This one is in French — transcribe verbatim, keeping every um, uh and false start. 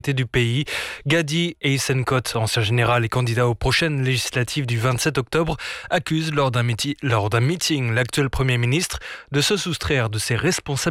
du pays. Gadi Eisenkot, ancien général et candidat aux prochaines législatives du vingt-sept octobre, accuse lors d'un, miti- lors d'un meeting l'actuel Premier ministre de se soustraire de ses responsabilités